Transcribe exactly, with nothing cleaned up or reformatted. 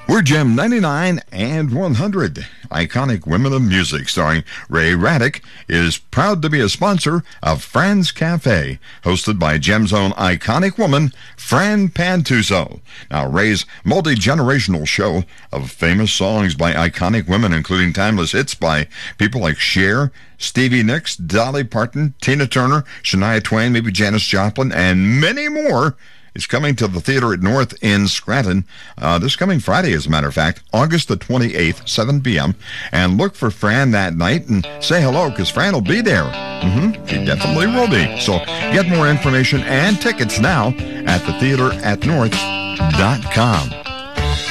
We're Gem ninety-nine and one hundred. Iconic Women of Music, starring Ray Raddick, is proud to be a sponsor of Fran's Cafe, hosted by Gem's own iconic woman, Fran Pantuso. Now, Ray's multi-generational show of famous songs by iconic women, including timeless hits by people like Cher, Stevie Nicks, Dolly Parton, Tina Turner, Shania Twain, maybe Janis Joplin, and many more, is coming to the Theater at North in Scranton uh, this coming Friday, as a matter of fact, August the twenty-eighth, seven p.m. And look for Fran that night and say hello, because Fran will be there. Mm-hmm. She definitely will be. So get more information and tickets now at the theater at north dot com.